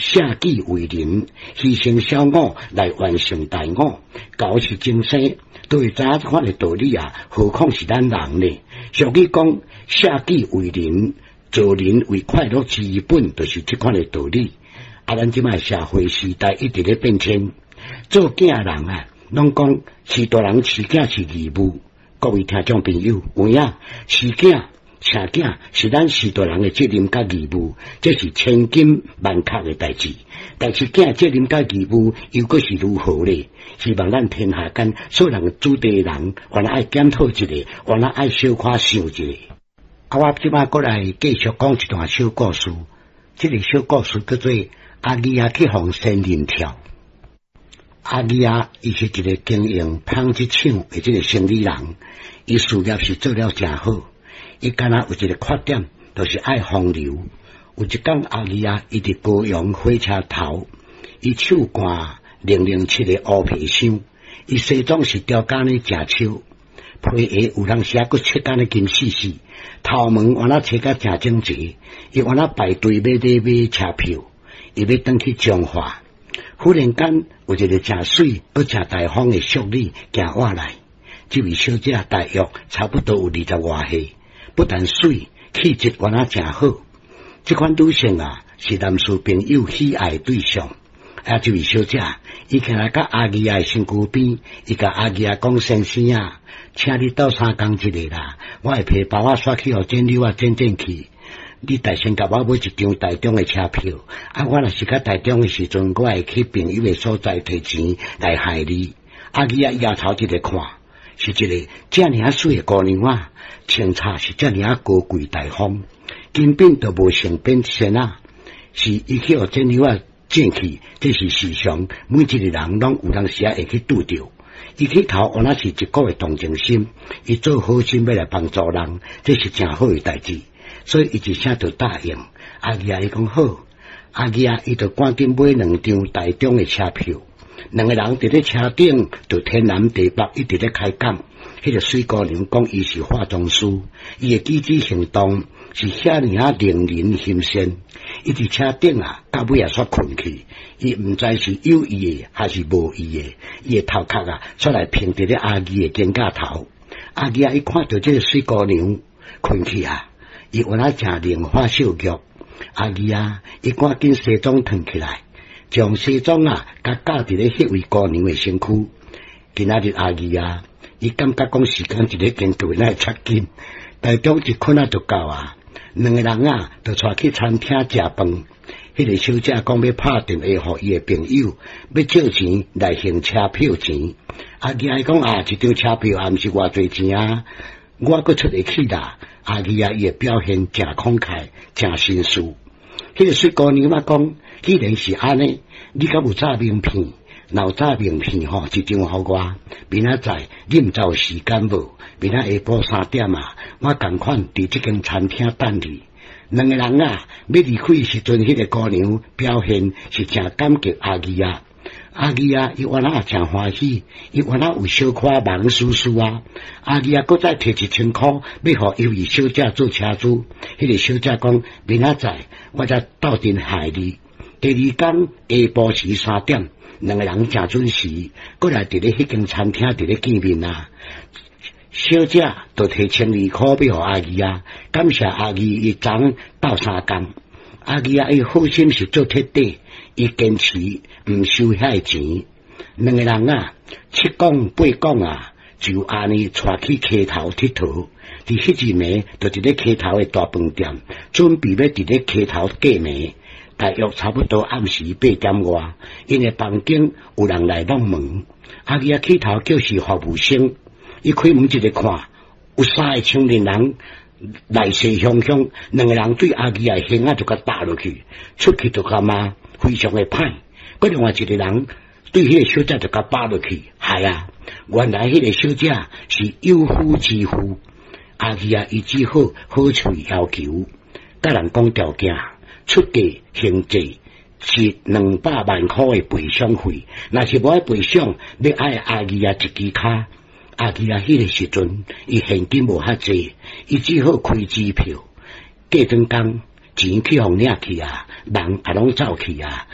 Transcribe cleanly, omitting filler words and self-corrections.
舍己为人，牺牲小我来完成大我。搞是精生，都会知影这款的道理啊，何况是咱人呢？俗语讲，舍己为人，做人为快乐之本，就是这款的道理。咱即卖社会时代一直咧变迁，做囝人啊，拢讲饲大人饲囝是义务。各位听众朋友，有影饲囝请囝是咱饲大人的责任甲义务，这是千金万确的代志。但是囝责任甲义务又阁是如何呢？希望咱天下间所有人主地人，原来爱检讨一下，原来爱小可想一下。我即摆过来继续讲一段小故事。这个小故事叫做阿姨啊去互仙人跳。阿姨啊，伊是一个经营纺织厂的这个生意人，伊事业是做了真好。伊敢若有一个缺点，就是爱风流。有一天，阿姨啊，伊伫高阳火车头，伊手干007的乌皮箱，伊西装是吊杆的正秋，皮鞋有人写过切杆的金细细，头毛原来切甲正整齐，伊原来排队买车票。伊要转去彰化，忽然间有一个真水、搁真大方的淑女行过来。这位小姐大约差不多有20外岁，不但水，气质原来真好。这款女性啊，是男士朋友喜爱对象。这位小姐，伊行来到阿姨啊身躯边，伊甲阿姨啊讲：“先生啊，请你斗相共一个啦，我会皮包我刷去互整理整去。你大先甲我买一张台中的车票，我若是甲台中的时阵，我会去朋友的所在摕钱来害你。”阿姨啊摇头一个看，是一个这尔水的姑娘啊，穿插是这尔高贵大方，根本都无成变身啊，是伊去互整理正气，这是时常每一个人拢有当时会去拄着。伊起头原来是一个的同情心，伊做好心要来帮助人，这是真好的代志。所以伊一声就答应。阿姨啊，伊讲好。阿姨啊，伊就赶紧买2张台中的车票。两个人伫咧车顶就天南地北一直咧开讲。迄个水姑娘讲伊是化妆师，伊的举止行动是遐尔令人心羡。伊伫车顶啊，到尾也煞困去。伊毋知是有意的还是无意的，伊的头壳啊，煞来平伫咧阿姨的肩胛头。阿姨啊，伊看到这个水姑娘困去啊。伊原来真灵花秀玉，阿姨啊，伊赶紧西装脱起来，将西装啊，甲架伫咧迄位姑娘的身躯。今仔日阿姨啊，伊感觉讲时间一个经过那会切紧，台中一困就到啊。两个人啊，就带去餐厅食饭。迄个小姐讲要拍电话互伊的朋友，要借钱来还车票钱。阿姨啊讲啊，一张车票也毋是偌济钱啊，我阁出得去啦。阿姨啊，伊的表现真慷慨，真绅士。迄个水姑娘啊讲，既然是安尼，你敢有诈名片？若有诈名片一张互我。明仔载你毋知有时间无？明仔下晡3点啊，我同款伫这间餐厅等你。两个人啊，要离开时阵，迄个姑娘表现是真感激阿姨啊。阿姨啊，伊原来也真欢喜，伊原来有小可忙叔叔啊。阿姨啊，搁再摕1000块要互优异小姐做车主。迄个小姐讲，明仔载我才斗阵害你。第二天下晡时3点，两个人真准时，过来伫咧迄间餐厅伫咧见面啊。小姐就摕1200块要互阿姨啊，感谢阿姨伊昨斗3工。阿姨啊，伊好心是做铁底，伊坚持毋收遐钱。两个人啊，7讲8讲啊，就安尼带去溪头佚佗。伫迄日暝，就伫咧溪头的大饭店，准备要伫咧溪头过暝。大约差不多暗时8点外，因为房间有人来弄门。阿姨啊，起头叫是服务生，伊开门一个看，有3个青年人。来势汹汹，两个人对阿姨的胸就甲打落去，出去就甲骂，非常的歹。另外一个人对迄个小姐就甲扒落去，系啊，原来迄个小姐是有夫之妇。阿姨啊，伊只好好嘴要求，甲人讲条件，出价行济是200万块的赔偿费，若是无爱赔偿，要爱阿姨啊一支卡。阿姨啊，迄个时阵，伊现金无遐济，伊只好开支票。过阵工，钱去互领去啊，人也拢走去啊。